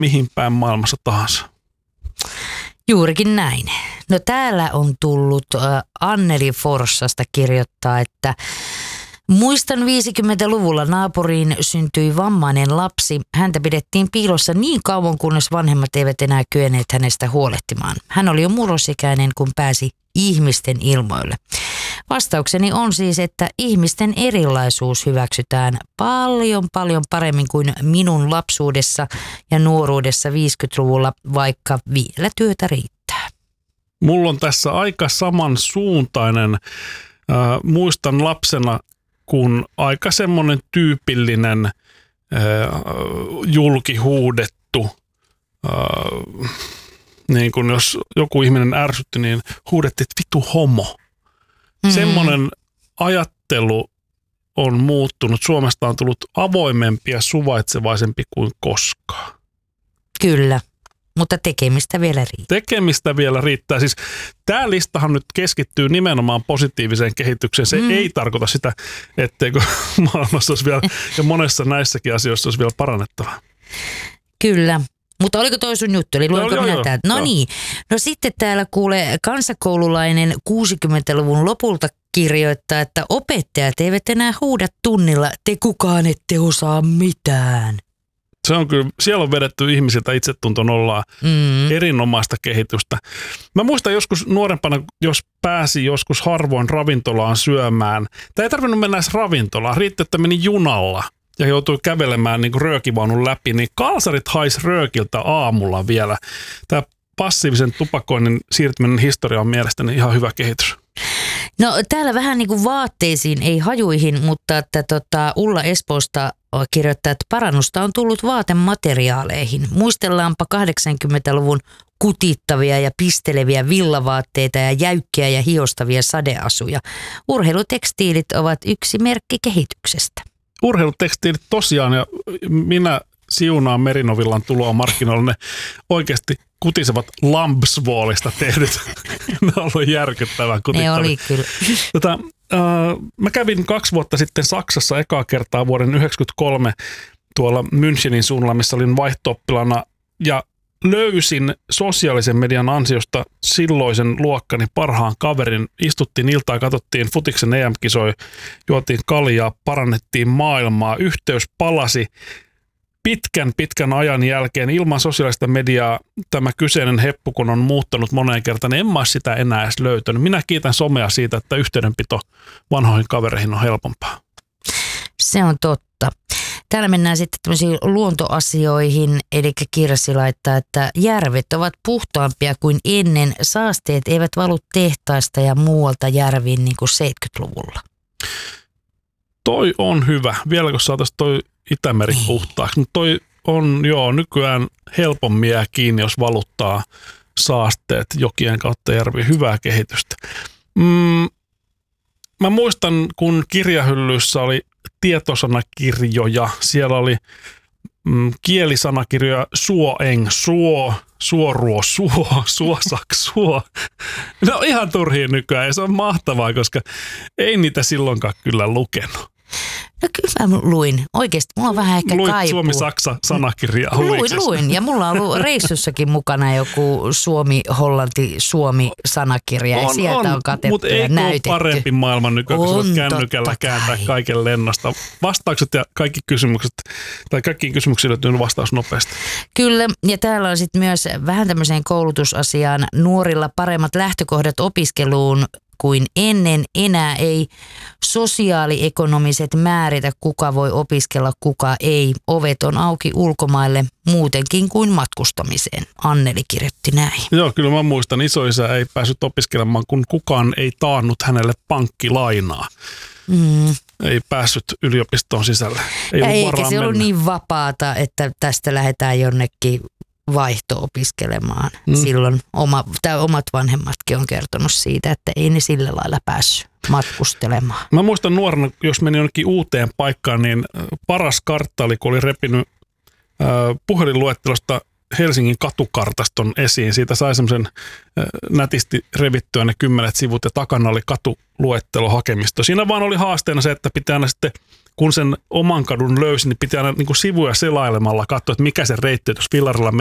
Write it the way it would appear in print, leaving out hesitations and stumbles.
mihin päin maailmassa tahansa. Juurikin näin. No täällä on tullut Anneli Forssasta kirjoittaa, että muistan 50-luvulla naapuriin syntyi vammainen lapsi. Häntä pidettiin piilossa niin kauan, kunnes vanhemmat eivät enää kyenneet hänestä huolehtimaan. Hän oli jo murrosikäinen, kun pääsi ihmisten ilmoille. Vastaukseni on siis, että ihmisten erilaisuus hyväksytään paljon paremmin kuin minun lapsuudessa ja nuoruudessa 50-luvulla, vaikka vielä työtä riittää. Mulla on tässä aika samansuuntainen. Muistan lapsena, kun aika semmoinen tyypillinen julkihuudettu, niin kun jos joku ihminen ärsytti, niin huudettiin, että vitu homo. Semmoinen ajattelu on muuttunut. Suomesta on tullut avoimempi ja suvaitsevaisempi kuin koskaan. Kyllä, mutta tekemistä vielä riittää. Siis tämä listahan nyt keskittyy nimenomaan positiiviseen kehitykseen. Se ei tarkoita sitä, etteikö maailmassa olisi vielä, ja monessa näissäkin asioissa olisi vielä parannettavaa. Kyllä. Mutta oliko toi sun juttu? Eli luenko minä täältä? No niin. No sitten täällä kuulee kansakoululainen 60-luvun lopulta kirjoittaa, että opettajat eivät enää huuda tunnilla, te kukaan ette osaa mitään. Se on kyllä, siellä on vedetty ihmisiltä itsetunto nollaa erinomaista kehitystä. Mä muistan joskus nuorempana, jos pääsi joskus harvoin ravintolaan syömään. Tai ei tarvinnut mennä edes ravintolaan, riitti, että meni junalla ja joutui kävelemään niin kuin röökivaunun läpi, niin kalsarit haisi röökiltä aamulla vielä. Tämä passiivisen tupakoinnin siirtyminen historiaan on mielestäni ihan hyvä kehitys. No täällä vähän niin kuin vaatteisiin, ei hajuihin, mutta että Ulla Espoosta kirjoittaa, että parannusta on tullut vaatemateriaaleihin. Muistellaanpa 80-luvun kutittavia ja pisteleviä villavaatteita ja jäykkiä ja hiostavia sadeasuja. Urheilutekstiilit ovat yksi merkki kehityksestä. Urheilutekstiilit tosiaan, ja minä siunaan Merinovillan tuloa markkinoille, ne oikeasti kutisevat Lambswallista tehdyt. Ne on ollut järkyttävän kutittavia. Ne oli kyllä. Mä kävin 2 vuotta sitten Saksassa ekaa kertaa vuoden 1993 tuolla Münchenin suunnalla, missä olin vaihto-oppilana, ja löysin sosiaalisen median ansiosta silloisen luokkani parhaan kaverin. Istuttiin iltaa, katsottiin futiksen EM-kisoja, juotiin kaljaa, parannettiin maailmaa, yhteys palasi. Pitkän ajan jälkeen ilman sosiaalista mediaa tämä kyseinen heppu, kun on muuttanut moneen kertaan, niin en mä sitä enää edes löytänyt. Minä kiitän somea siitä, että yhteydenpito vanhoihin kavereihin on helpompaa. Se on totta. Täällä mennään sitten tämmöisiin luontoasioihin, eli Kirsi laittaa, että järvet ovat puhtaampia kuin ennen. Saasteet eivät valu tehtaista ja muualta järviin niin kuin 70-luvulla. Toi on hyvä. Vieläkö saataisiin toi Itämeri puhtaaksi? Mutta toi on nykyään helpommin jää kiinni, jos valuttaa saasteet jokien kautta järviin. Hyvää kehitystä. Mä muistan, kun kirjahyllyissä oli tietosanakirjoja. Siellä oli kielisanakirjoja suoeng, suoruo, suosak, suo. Ne on ihan turhia nykyään ja se on mahtavaa, koska ei niitä silloinkaan kyllä lukenut. No kyllä mä luin. Oikeasti mulla on vähän ehkä kaipuu. Luit Suomi-Saksa-sanakirjaa. Luin. Ja mulla on ollut reissussakin mukana joku Suomi-Hollanti-Suomi-sanakirja. Ja sieltä on katettu ja näytetty. Mutta eikö ole parempi maailman nykyään, kun sä voit kännykällä kääntää kaiken lennosta. Vastaukset ja kaikki kysymykset, tai kaikkiin kysymyksiin löytyy vastaus nopeasti. Kyllä, ja täällä on sitten myös vähän tämmöiseen koulutusasiaan nuorilla paremmat lähtökohdat opiskeluun kuin ennen. Enää ei sosiaaliekonomiset määritä, kuka voi opiskella, kuka ei. Ovet on auki ulkomaille muutenkin kuin matkustamiseen. Anneli kirjoitti näin. Joo, kyllä mä muistan. Isoisä ei päässyt opiskelemaan, kun kukaan ei taannut hänelle pankkilainaa. Ei päässyt yliopistoon sisälle. Eikä se ollut niin vapaata, että tästä lähdetään jonnekin vaihto-opiskelemaan. Silloin omat vanhemmatkin on kertonut siitä, että ei ne sillä lailla päässyt matkustelemaan. Mä muistan nuorena, jos meni jonnekin uuteen paikkaan, niin paras kartta oli, kun oli repinyt puhelinluettelosta Helsingin katukartaston esiin. Siitä sai semmoisen nätisti revittyä ne 10 sivut ja takana oli katuluettelohakemisto. Siinä vaan oli haasteena se, että pitää aina sitten, kun sen oman kadun löysi, niin pitää aina niin kuin sivuja selailemalla katsoa, että mikä se reitti, jos fillarilla